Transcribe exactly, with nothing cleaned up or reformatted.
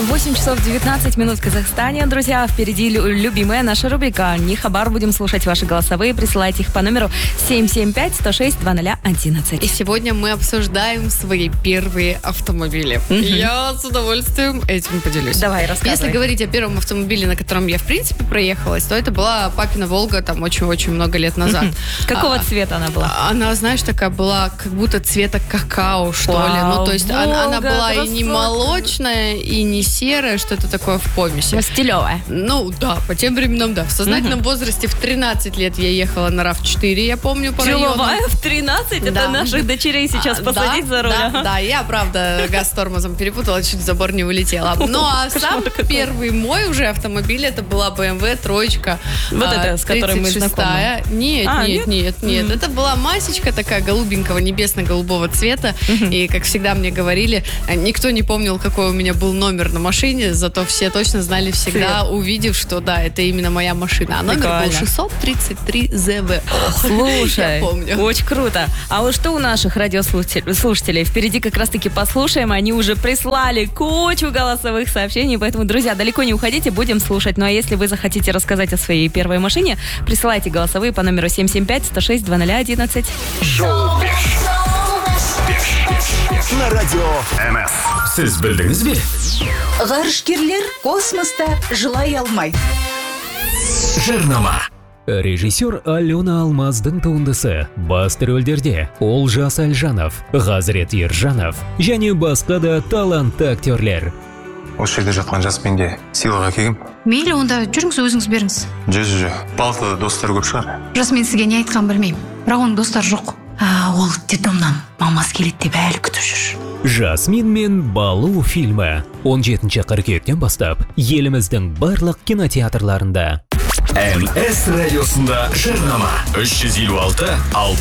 восемь часов девятнадцать минут в Казахстане. Друзья, впереди лю- любимая наша рубрика «Не хабар». Будем слушать ваши голосовые. Присылайте их по номеру семь семь пять сто шесть двадцать ноль одиннадцать. И сегодня мы обсуждаем свои первые автомобили. Mm-hmm. Я с удовольствием этим поделюсь. Давай, рассказывай. Если говорить о первом автомобиле, на котором я, в принципе, проехалась, то это была папина «Волга» там очень-очень много лет назад. Mm-hmm. Какого а, цвета она была? Она, знаешь, такая была как будто цвета какао, что Вау, ли. Ну, то есть Волга, она, она была и не молочная, и не серая, что-то такое в помеси. Стилевая. Ну, да, по тем временам, да. В сознательном mm-hmm. возрасте в тринадцать лет я ехала на рав четыре, я помню, по району. Деловая в тринадцать? Да. Это наших дочерей сейчас а, посадить да, за руль. Да, да, я, правда, газ с тормозом перепутала, чуть в забор не улетела. Ну, а сам первый мой уже автомобиль, это была бэ эм вэ троечка. Вот это, с которой мы знакомы. Нет, а, нет, нет, нет, нет. Mm-hmm. Это была масечка такая голубенького, небесно-голубого цвета. Mm-hmm. И, как всегда мне говорили, никто не помнил, какой у меня был номер на машине, зато все точно знали всегда, Цвет. увидев, что да, это именно моя машина. А номер Прикольно. был шестьсот тридцать три зэ вэ. Слушай, я помню. Очень круто. А вот что у наших радиослушателей? Впереди как раз-таки послушаем. Они уже прислали кучу голосовых сообщений, поэтому, друзья, далеко не уходите, будем слушать. Ну а если вы захотите рассказать о своей первой машине, присылайте голосовые по номеру семь семь пять сто шесть двадцать ноль одиннадцать. Шоу на радио эм эс. Сіз білдіңіз бе? Ғарышкерлер космоста жылай алмайды. Жарнама. Режиссер Алена Алмаздың туындысы басты рөлдерде Олжас Әлжанов, Ғазірет Ержанов және басқа да талантты актерлер. Осы жерде жатқан жаспенге сыйлық әкелгем. Мейлі, онда жүріңіз, өзіңіз беріңіз. Жо, жо, жо. Балқыда достар көп шығар. Жасмен сізге не айтқан білмеймін. Бірақ оның достар жоқ. А, ол детдомнан мамасы келеді деп әлі күтіп жүр. Жасмин мен Балу фильмі он жетінші қыркүйектен бастап еліміздің барлық кинотеатрларында. эм эс радиосында жарнама. үш жүз елу алты алпыс